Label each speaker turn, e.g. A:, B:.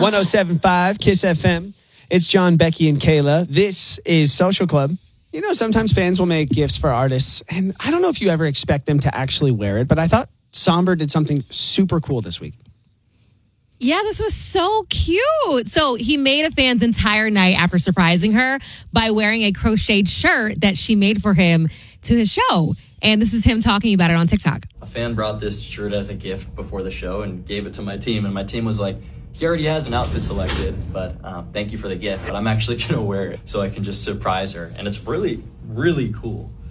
A: 107.5 Kiss FM. It's John, Becky, and Kayla. This is Social Club. You know, sometimes fans will make gifts for artists, and I don't know if you ever expect them to actually wear it, but I thought Somber did something super cool this week.
B: Yeah, this was so cute. So he made a fan's entire night after surprising her by wearing a crocheted shirt that she made for him to his show. And this is him talking about it on TikTok.
C: A fan brought this shirt as a gift before the show and gave it to my team. And my team was like, he already has an outfit selected, but thank you for the gift. But I'm actually going to wear it so I can just surprise her. And it's really, really cool.